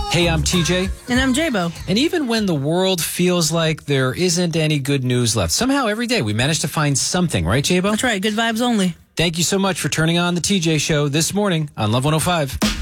Hey, I'm TJ. And I'm J-Bo. And even when the world feels like there isn't any good news left, somehow every day we manage to find something, right, J-Bo? That's right. Good vibes only. Thank you so much for turning on the TJ Show this morning on Love 105.